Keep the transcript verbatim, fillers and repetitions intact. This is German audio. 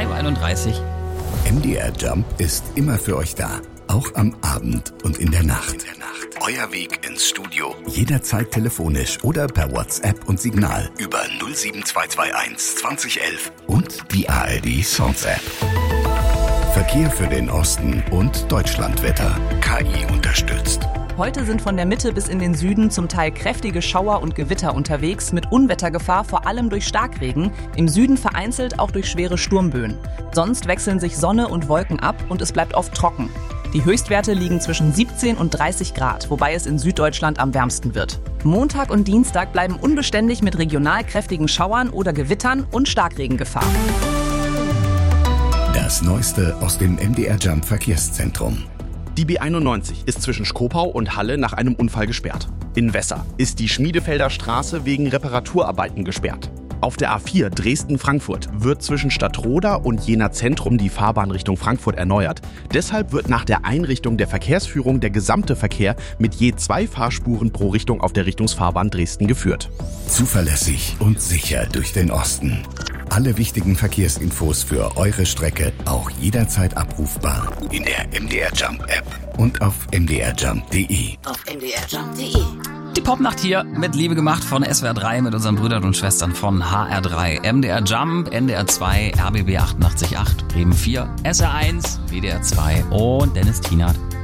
drei Uhr einunddreißig. M D R Jump ist immer für euch da. Auch am Abend und in der Nacht. Euer Weg ins Studio. Jederzeit telefonisch oder per WhatsApp und Signal über null sieben zwei zwei eins zwanzig elf und die A R D Songs App. Verkehr für den Osten und Deutschlandwetter. K I unterstützt. Heute sind von der Mitte bis in den Süden zum Teil kräftige Schauer und Gewitter unterwegs mit Unwettergefahr, vor allem durch Starkregen, im Süden vereinzelt auch durch schwere Sturmböen. Sonst wechseln sich Sonne und Wolken ab und es bleibt oft trocken. Die Höchstwerte liegen zwischen siebzehn und dreißig Grad, wobei es in Süddeutschland am wärmsten wird. Montag und Dienstag bleiben unbeständig mit regional kräftigen Schauern oder Gewittern und Starkregengefahr. Das Neueste aus dem M D R Jump Verkehrszentrum. Die B einundneunzig ist zwischen Schkopau und Halle nach einem Unfall gesperrt. In Wesser ist die Schmiedefelder Straße wegen Reparaturarbeiten gesperrt. Auf der A vier Dresden-Frankfurt wird zwischen Stadtroda und Jena Zentrum die Fahrbahn Richtung Frankfurt erneuert. Deshalb wird nach der Einrichtung der Verkehrsführung der gesamte Verkehr mit je zwei Fahrspuren pro Richtung auf der Richtungsfahrbahn Dresden geführt. Zuverlässig und sicher durch den Osten. Alle wichtigen Verkehrsinfos für eure Strecke auch jederzeit abrufbar in der M D R Jump App und auf m d r jump punkt d e. Auf m d r jump punkt d e. Die Popnacht hier mit Liebe gemacht von S W R drei mit unseren Brüdern und Schwestern von H R drei. M D R Jump, N D R zwei, R B B achtundachtzig Komma acht, Bremen vier, S R eins, W D R zwei und Dennis Tienert.